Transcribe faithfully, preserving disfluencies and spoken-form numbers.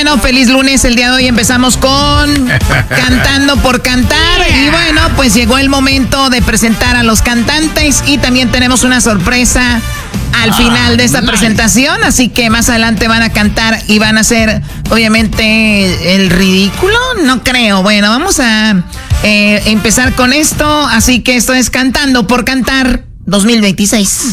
bueno, feliz lunes. El día de hoy empezamos con Cantando por Cantar. Y bueno, pues llegó el momento de presentar a los cantantes y también tenemos una sorpresa al final de esta presentación. Así que más adelante van a cantar y van a hacer, obviamente, el ridículo. No creo. Bueno, vamos a eh, empezar con esto. Así que esto es Cantando por Cantar dos mil veintiséis.